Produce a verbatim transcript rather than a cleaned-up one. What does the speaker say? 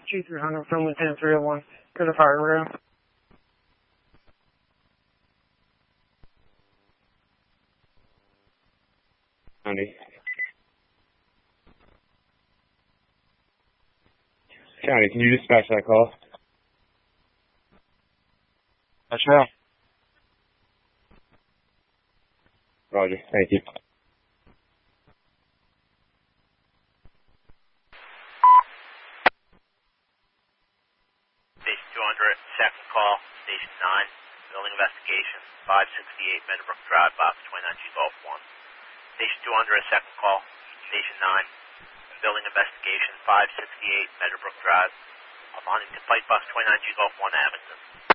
G three hundred from Lieutenant three oh one. Go to fire room. County. County, can you dispatch that call? That's right. Roger, thank you. Station two hundred, second call, Station nine, building investigation, five sixty-eight Meadowbrook Drive, box twenty-nine G Golf one. Station two hundred, second call, Station nine, building investigation, five sixty-eight Meadowbrook Drive, Huntington Pike, box twenty-nine G Golf one, Abington.